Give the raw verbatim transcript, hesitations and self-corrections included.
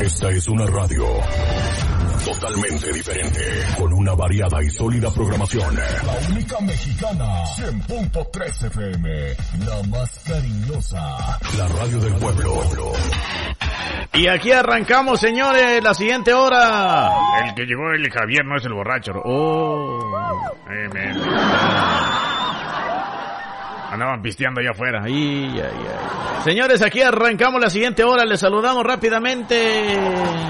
Esta es una radio totalmente diferente, con una variada y sólida programación. La única mexicana, cien punto tres F M, la más cariñosa, la radio del pueblo. Y aquí arrancamos, señores, la siguiente hora. El que llegó, el Javier, no es el borracho. Oh, eh, man. Andaban pisteando allá afuera. Ay, ay, ay. Señores, aquí arrancamos la siguiente hora. Les saludamos rápidamente.